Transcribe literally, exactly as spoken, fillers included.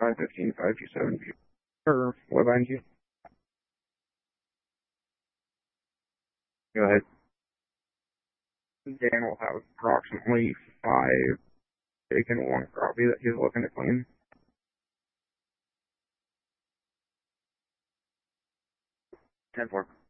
five fifteen, five two seven. Or what behind you? Go ahead. Dan will have approximately five bacon, one crappie that he's looking to clean. ten four.